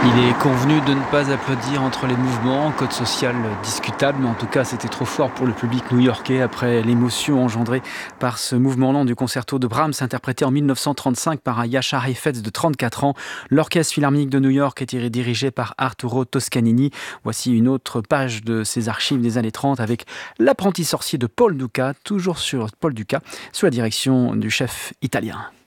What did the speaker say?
Il est convenu de ne pas applaudir entre les mouvements, code social discutable, mais en tout cas c'était trop fort pour le public new-yorkais après l'émotion engendrée par ce mouvement lent du concerto de Brahms interprété en 1935 par un Yashar Heifetz de 34 ans. L'Orchestre Philharmonique de New York est dirigé par Arturo Toscanini. Voici une autre page de ses archives des années 30 avec L'apprenti sorcier de Paul Duka, toujours sur Paul Duka, sous la direction du chef italien.